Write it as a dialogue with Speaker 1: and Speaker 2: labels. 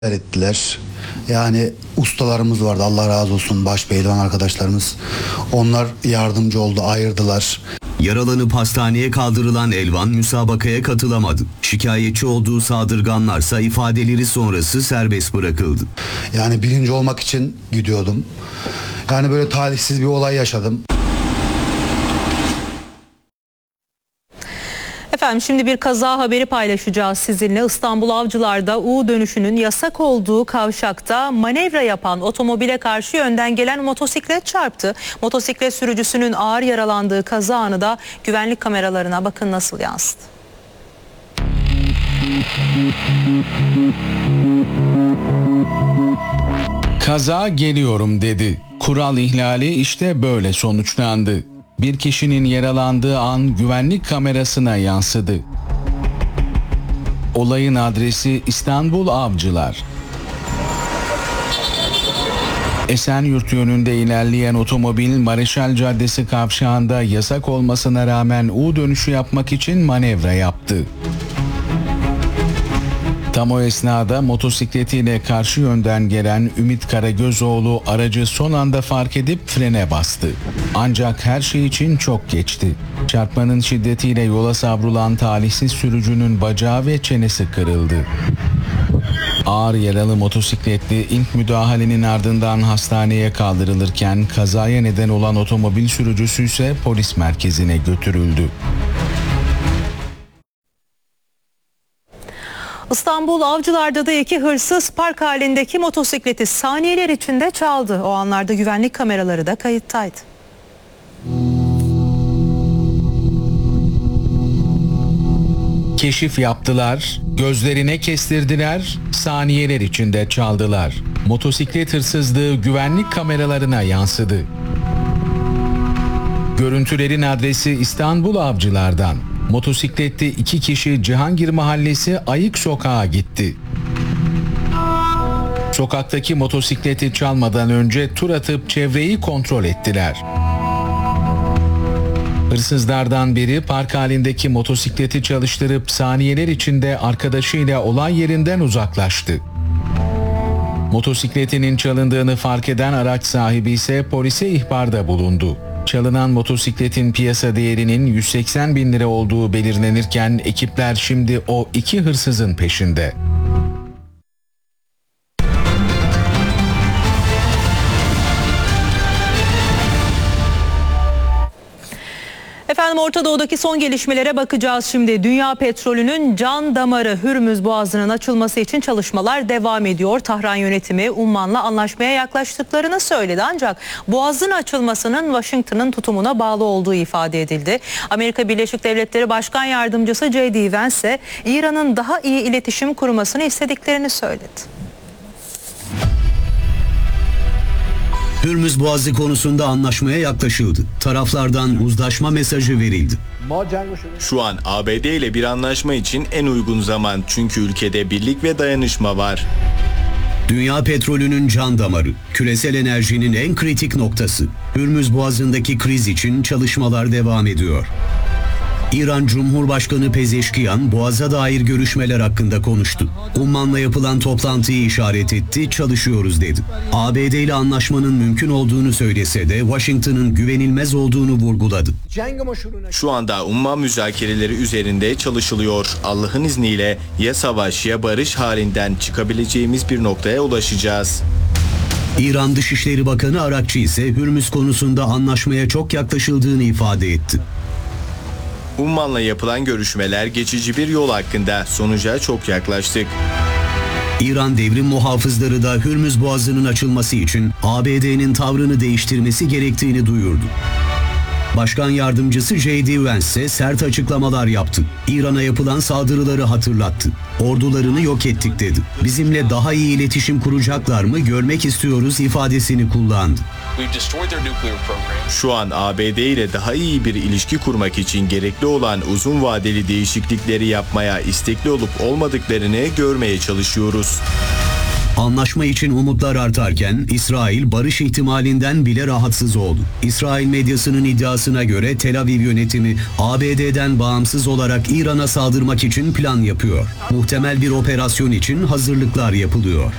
Speaker 1: ettiler. Yani ustalarımız vardı, Allah razı olsun, baş pehlivan arkadaşlarımız. Onlar yardımcı oldu, ayırdılar.
Speaker 2: Yaralanıp hastaneye kaldırılan Elvan müsabakaya katılamadı. Şikayetçi olduğu saldırganlarsa ifadeleri sonrası serbest bırakıldı.
Speaker 1: Yani birinci olmak için gidiyordum. Yani böyle talihsiz bir olay yaşadım.
Speaker 3: Efendim şimdi bir kaza haberi paylaşacağız sizinle. İstanbul Avcılar'da U dönüşünün yasak olduğu kavşakta manevra yapan otomobile karşı yönden gelen motosiklet çarptı. Motosiklet sürücüsünün ağır yaralandığı kaza anı da güvenlik kameralarına bakın nasıl yansıdı.
Speaker 4: Kaza geliyorum dedi. Kural ihlali işte böyle sonuçlandı. Bir kişinin yaralandığı an güvenlik kamerasına yansıdı. Olayın adresi İstanbul Avcılar. Esenyurt yönünde ilerleyen otomobil Mareşal Caddesi kavşağında yasak olmasına rağmen U dönüşü yapmak için manevra yaptı. Tam o esnada motosikletiyle karşı yönden gelen Ümit Karagözoğlu aracı son anda fark edip frene bastı. Ancak her şey için çok geçti. Çarpmanın şiddetiyle yola savrulan talihsiz sürücünün bacağı ve çenesi kırıldı. Ağır yaralı motosikletli ilk müdahalenin ardından hastaneye kaldırılırken kazaya neden olan otomobil sürücüsü ise polis merkezine götürüldü.
Speaker 3: İstanbul Avcılar'da da iki hırsız park halindeki motosikleti saniyeler içinde çaldı. O anlarda güvenlik kameraları da kayıttaydı.
Speaker 4: Keşif yaptılar, gözlerine kestirdiler, saniyeler içinde çaldılar. Motosiklet hırsızlığı güvenlik kameralarına yansıdı. Görüntülerin adresi İstanbul Avcılar'dan. Motosikletli iki kişi Cihangir Mahallesi Ayık Sokağa gitti. Sokaktaki motosikleti çalmadan önce tur atıp çevreyi kontrol ettiler. Hırsızlardan biri park halindeki motosikleti çalıştırıp saniyeler içinde arkadaşıyla olay yerinden uzaklaştı. Motosikletinin çalındığını fark eden araç sahibi ise polise ihbarda bulundu. Çalınan motosikletin piyasa değerinin 180 bin lira olduğu belirlenirken ekipler şimdi o iki hırsızın peşinde.
Speaker 3: Efendim Orta Doğu'daki son gelişmelere bakacağız şimdi. Dünya petrolünün can damarı Hürmüz Boğazı'nın açılması için çalışmalar devam ediyor. Tahran yönetimi Umman'la anlaşmaya yaklaştıklarını söyledi. Ancak Boğaz'ın açılmasının Washington'ın tutumuna bağlı olduğu ifade edildi. Amerika Birleşik Devletleri Başkan Yardımcısı J.D. Vance ise İran'ın daha iyi iletişim kurmasını istediklerini söyledi.
Speaker 2: Hürmüz Boğazı konusunda anlaşmaya yaklaşıldı. Taraflardan uzlaşma mesajı verildi.
Speaker 5: Şu an ABD ile bir anlaşma için en uygun zaman, çünkü ülkede birlik ve dayanışma var.
Speaker 2: Dünya petrolünün can damarı, küresel enerjinin en kritik noktası. Hürmüz Boğazı'ndaki kriz için çalışmalar devam ediyor. İran Cumhurbaşkanı Pezeşkiyan, Boğaz'a dair görüşmeler hakkında konuştu. Umman'la yapılan toplantıyı işaret etti, çalışıyoruz dedi. ABD ile anlaşmanın mümkün olduğunu söylese de Washington'ın güvenilmez olduğunu vurguladı.
Speaker 5: Şu anda Umman müzakereleri üzerinde çalışılıyor. Allah'ın izniyle ya savaş ya barış halinden çıkabileceğimiz bir noktaya ulaşacağız.
Speaker 2: İran Dışişleri Bakanı Arakçı ise Hürmüz konusunda anlaşmaya çok yaklaşıldığını ifade etti.
Speaker 5: Umman'la yapılan görüşmeler geçici bir yol hakkında, sonuca çok yaklaştık.
Speaker 2: İran devrim muhafızları da Hürmüz Boğazı'nın açılması için ABD'nin tavrını değiştirmesi gerektiğini duyurdu. Başkan Yardımcısı J.D. Vance ise sert açıklamalar yaptı. İran'a yapılan saldırıları hatırlattı. Ordularını yok ettik dedi. Bizimle daha iyi iletişim kuracaklar mı görmek istiyoruz ifadesini kullandı.
Speaker 5: Şu an ABD ile daha iyi bir ilişki kurmak için gerekli olan uzun vadeli değişiklikleri yapmaya istekli olup olmadıklarını görmeye çalışıyoruz.
Speaker 2: Anlaşma için umutlar artarken İsrail barış ihtimalinden bile rahatsız oldu. İsrail medyasının iddiasına göre Tel Aviv yönetimi ABD'den bağımsız olarak İran'a saldırmak için plan yapıyor. Muhtemel bir operasyon için hazırlıklar yapılıyor.